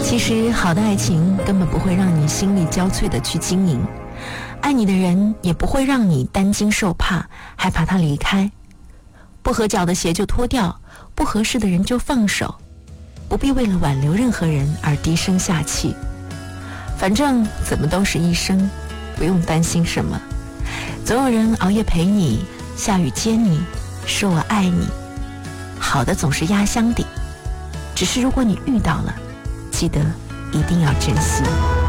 其实好的爱情根本不会让你心力交瘁的去经营，爱你的人也不会让你担惊受怕，害怕他离开。不合脚的鞋就脱掉，不合适的人就放手，不必为了挽留任何人而低声下气。反正怎么都是一生，不用担心什么。总有人熬夜陪你，下雨接你，说我爱你。好的总是压箱底，只是如果你遇到了，记得一定要珍惜。